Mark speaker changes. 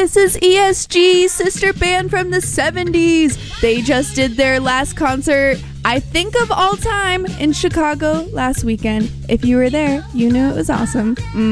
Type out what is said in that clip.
Speaker 1: This is ESG, sister band from the 70s. They just did their last concert, I think of all time, in Chicago last weekend. If you were there, you knew it was awesome.